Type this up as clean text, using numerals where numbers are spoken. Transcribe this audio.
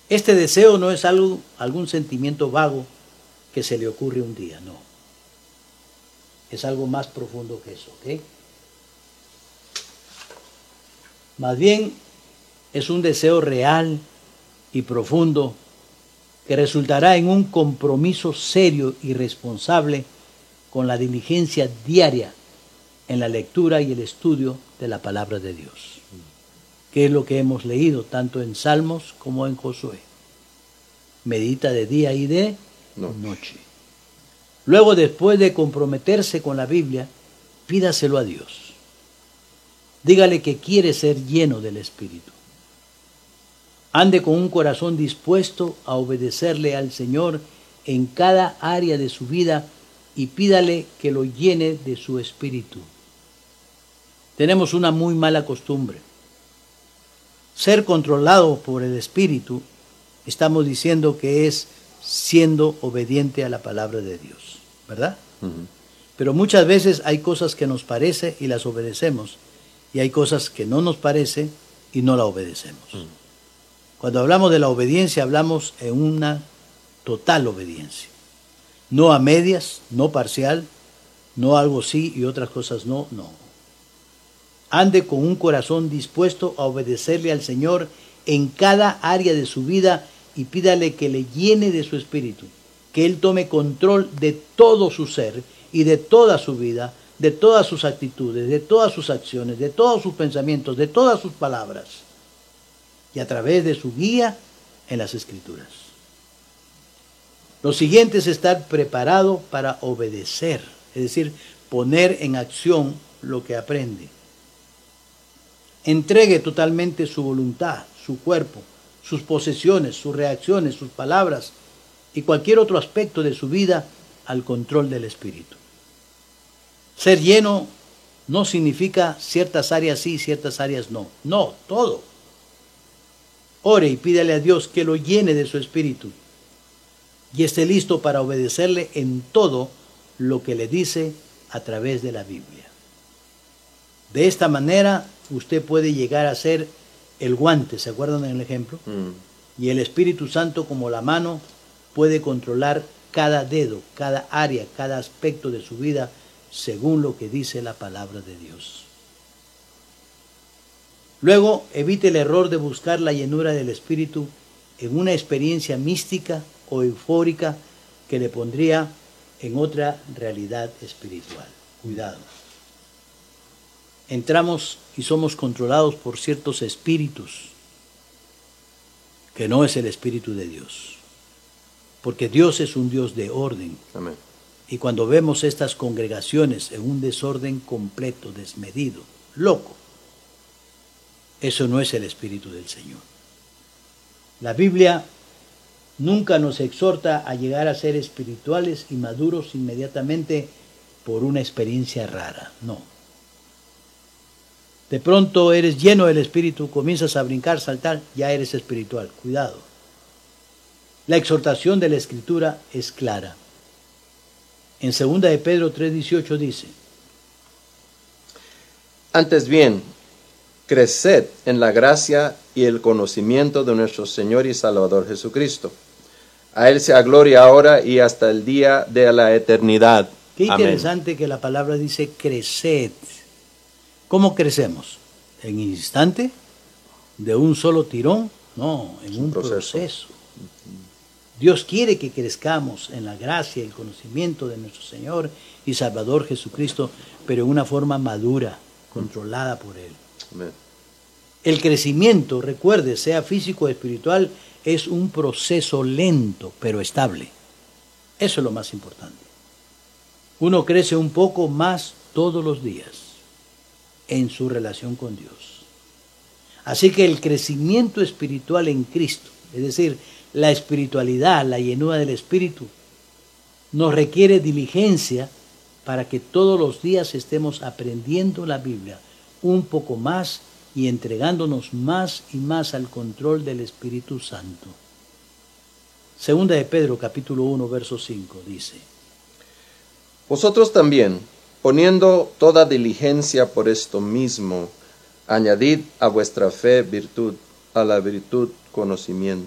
Este deseo no es algún sentimiento vago que se le ocurre un día, no. Es algo más profundo que eso, ¿ok? Más bien es un deseo real y profundo que resultará en un compromiso serio y responsable con la diligencia diaria en la lectura y el estudio de la palabra de Dios, que es lo que hemos leído tanto en Salmos como en Josué. Medita de día y de noche. Luego, después de comprometerse con la Biblia, pídaselo a Dios. Dígale que quiere ser lleno del Espíritu. Ande con un corazón dispuesto a obedecerle al Señor en cada área de su vida y pídale que lo llene de su Espíritu. Tenemos una muy mala costumbre. Ser controlado por el Espíritu, estamos diciendo que es siendo obediente a la palabra de Dios, ¿verdad? Pero muchas veces hay cosas que nos parece y las obedecemos, y hay cosas que no nos parece y no la obedecemos. Cuando hablamos de la obediencia, hablamos en una total obediencia. No a medias, no parcial, no algo sí y otras cosas no, no. Ande con un corazón dispuesto a obedecerle al Señor en cada área de su vida y pídale que le llene de su espíritu, que Él tome control de todo su ser y de toda su vida, de todas sus actitudes, de todas sus acciones, de todos sus pensamientos, de todas sus palabras, y a través de su guía en las Escrituras. Lo siguiente es estar preparado para obedecer, es decir, poner en acción lo que aprende. Entregue totalmente su voluntad, su cuerpo, sus posesiones, sus reacciones, sus palabras y cualquier otro aspecto de su vida al control del Espíritu. Ser lleno no significa ciertas áreas sí, ciertas áreas no. No, todo. Ore y pídale a Dios que lo llene de su Espíritu y esté listo para obedecerle en todo lo que le dice a través de la Biblia. De esta manera, usted puede llegar a ser el guante, ¿se acuerdan del ejemplo? Y el Espíritu Santo, como la mano, puede controlar cada dedo, cada área, cada aspecto de su vida, según lo que dice la palabra de Dios. Luego, evite el error de buscar la llenura del Espíritu en una experiencia mística o eufórica que le pondría en otra realidad espiritual. Cuidado. Entramos y somos controlados por ciertos espíritus, que no es el Espíritu de Dios. Porque Dios es un Dios de orden. Amén. Y cuando vemos estas congregaciones en un desorden completo, desmedido, loco, eso no es el Espíritu del Señor. La Biblia nunca nos exhorta a llegar a ser espirituales y maduros inmediatamente por una experiencia rara, no. De pronto eres lleno del Espíritu, comienzas a brincar, saltar, ya eres espiritual. Cuidado. La exhortación de la Escritura es clara. En 2 de Pedro 3:18 dice: Antes bien, creced en la gracia y el conocimiento de nuestro Señor y Salvador Jesucristo. A Él sea gloria ahora y hasta el día de la eternidad. Qué interesante Amén. que la palabra dice creced. ¿Cómo crecemos? ¿En instante? ¿De un solo tirón? No, en un proceso. Dios quiere que crezcamos en la gracia y el conocimiento de nuestro Señor y Salvador Jesucristo, pero en una forma madura, controlada por Él. Amén. El crecimiento, recuerde, sea físico o espiritual, es un proceso lento, pero estable. Eso es lo más importante. Uno crece un poco más todos los días en su relación con Dios. Así que el crecimiento espiritual en Cristo, es decir, la espiritualidad, la llenura del Espíritu, nos requiere diligencia para que todos los días estemos aprendiendo la Biblia un poco más y entregándonos más y más al control del Espíritu Santo. Segunda de Pedro, capítulo 1, verso 5, dice: Vosotros también, poniendo toda diligencia por esto mismo, añadid a vuestra fe virtud, a la virtud conocimiento,